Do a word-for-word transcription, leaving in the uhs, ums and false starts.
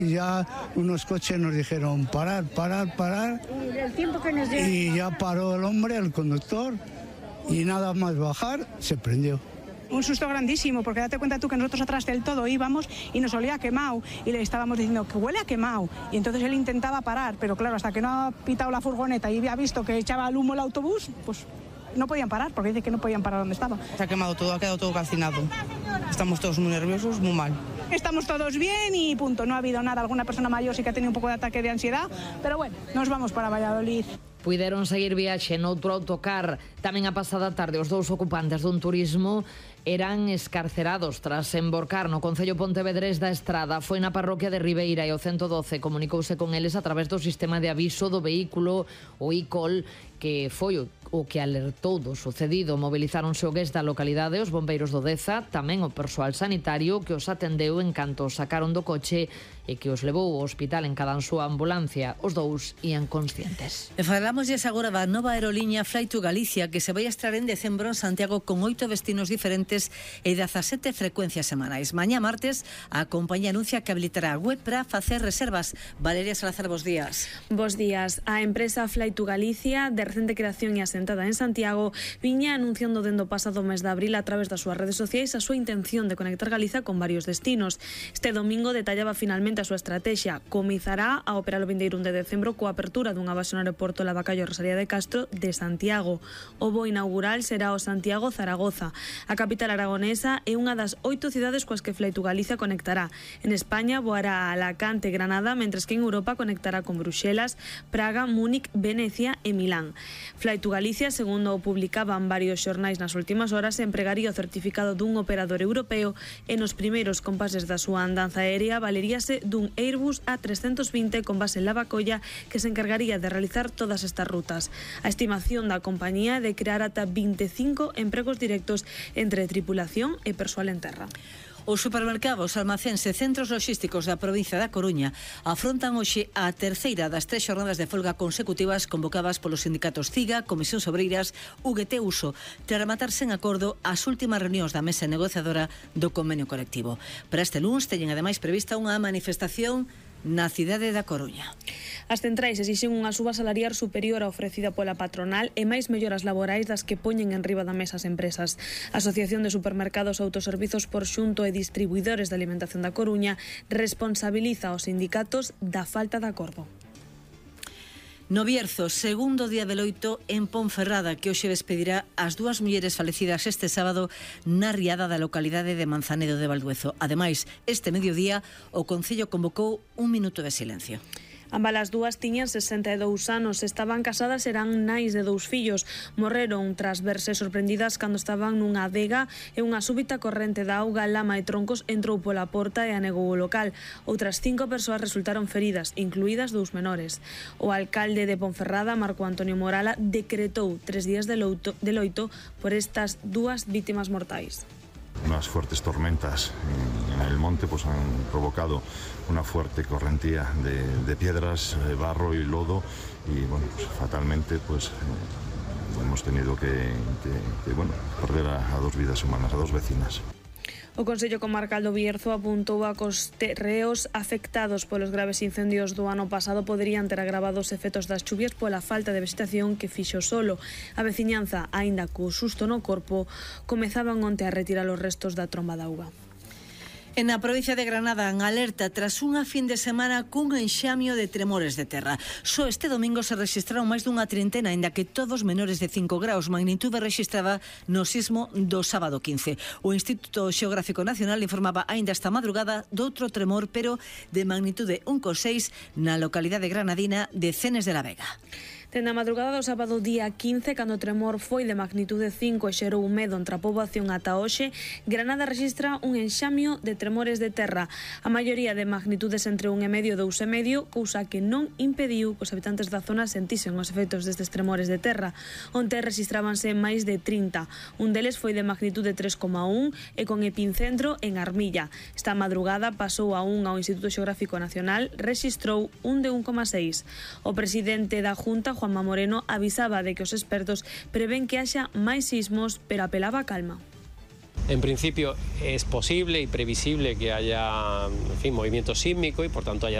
Y ya unos coches nos dijeron parar, parar, parar. Y el tiempo que nos dio. Y ya paró el hombre, el conductor, y nada más bajar, se prendió. Un susto grandísimo, porque date cuenta tú que nosotros atrás del todo íbamos y nos olía a quemado y le estábamos diciendo que huele a quemado, y entonces él intentaba parar, pero claro, hasta que no ha pitado la furgoneta y había visto que echaba el humo el autobús, pues no podían parar, porque dice que no podían parar donde estaba. Se ha quemado todo, ha quedado todo calcinado. Estamos todos muy nerviosos, muy mal. Estamos todos bien y punto, no ha habido nada. Alguna persona mayor sí que ha tenido un pouco de ataque de ansiedad, pero bueno, nos vamos para Valladolid. Puideron seguir viaxe noutro autocar. Tamén a pasada tarde os dous ocupantes dun turismo eran escarcerados tras emborcar no concello pontevedrés da Estrada. Foi na parroquia de Ribeira e o ciento doce comunicouse con eles a través do sistema de aviso do vehículo, o I C O L, que foi o, o que alertou do sucedido. Movilizáronse o gués da localidade, os bombeiros do Deza, tamén o persoal sanitario que os atendeu en canto os sacaron do coche e que os levou ao hospital en cada súa ambulancia. Os dous ían conscientes. E falámosles agora da nova aerolínea Fly to Galicia, que se vai a estrear en decembro en Santiago con oito destinos diferentes e dezasete frecuencias semanais. Mañá martes, a compañía anuncia que habilitará a web para facer reservas. Valeria Salazar, bos días. Bos días. A empresa Fly to Galicia, de recente creación e asentada en Santiago, viña anunciando dende o pasado mes de abril a través das súas redes sociais a súa intención de conectar Galiza con varios destinos. Este domingo detallaba finalmente a súa estrategia. Comizará a operar o vindeiro un de decembro coa apertura dunha base no aeroporto Lavacayo Rosalía de Castro de Santiago. O voo inaugural será o Santiago-Zaragoza. A capital aragonesa é unha das oito cidades coas que Fly to Galicia conectará. En España voará a Alacante e Granada, mentres que en Europa conectará con Bruxelas, Praga, Múnich, Venecia e Milán. Fly to Galicia, segundo o publicaban varios xornais nas últimas horas, empregaría o certificado dun operador europeo e nos primeiros compases da súa andanza aérea valeríase dun Airbus A trescentos vinte con base en Lavacolla que se encargaría de realizar todas estas rutas. A estimación da compañía é de crear ata veinticinco empregos directos entre tripulación e persoal en terra. Os supermercados, almacéns e centros logísticos da provincia da Coruña afrontan hoxe a terceira das tres xornadas de folga consecutivas convocadas polos sindicatos CIGA, Comisións Obreiras, U G T e Uso, tras rematarse en acordo as últimas reunións da mesa negociadora do convenio colectivo. Para este luns teñen ademais prevista unha manifestación na cidade da Coruña. As centrais exixen unha suba salarial superior á ofrecida pola patronal e máis melloras laborais das que poñen en riba da mesa as empresas. A Asociación de Supermercados e Autoservizos por Xunto e Distribuidores de Alimentación da Coruña responsabiliza aos sindicatos da falta de acordo. No Bierzo, segundo día de loito en Ponferrada, que hoxe despedirá as dúas mulleres falecidas este sábado na riada da localidade de Manzanedo de Valduezo. Ademais, este mediodía, o Concello convocou un minuto de silencio. Ambas as dúas tiñan sesenta e dous anos, estaban casadas, eran nais de dous fillos. Morreron tras verse sorprendidas cando estaban nunha adega e unha súbita corrente de auga, lama e troncos entrou pola porta e anegou o local. Outras cinco persoas resultaron feridas, incluídas dous menores. O alcalde de Ponferrada, Marco Antonio Morala, decretou tres días de loito, de loito por estas dúas vítimas mortais. Unas fuertes tormentas en el monte pues han provocado una fuerte correntía de, de piedras, barro y lodo y bueno, pues, fatalmente pues eh, hemos tenido que, que, que bueno, perder a, a dos vidas humanas, a dos vecinas. O Consello Comarcal do Bierzo apuntou a que os terreos afectados polos graves incendios do ano pasado poderían ter agravado os efectos das chuvias pola falta de vegetación que fixo o solo. A veciñanza, aínda co susto no corpo, comezaban onte a retirar os restos da tromba de auga. En a provincia de Granada, en alerta tras unha fin de semana cun enxamio de tremores de terra. Só este domingo se registraron máis dunha trintena, aínda que todos menores de cinco graus, magnitude registrada no sismo do sábado quince. O Instituto Xeográfico Nacional informaba aínda esta madrugada doutro tremor, pero de magnitude un coma seis na localidade granadina de Cenes de la Vega. Dende a madrugada do sábado día quince, cando o tremor foi de magnitude cinco e xerou medo entre a poboación ata hoxe, Granada registra un enxamio de tremores de terra, a maioría de magnitudes entre un e medio e dous e medio, cousa que non impediu que os habitantes da zona sentisen os efectos destes tremores de terra. Onte registrábanse máis de trinta, un deles foi de magnitude tres coma un e con epicentro en Armilla. Esta madrugada pasou a un ao Instituto Xeográfico Nacional, registrou un de un coma seis. O presidente da Junta, Juanma Moreno, avisaba de que os expertos prevén que haxa máis sismos, pero apelaba a calma. En principio es posible y previsible que haya, en fin, movimiento sísmico y por tanto haya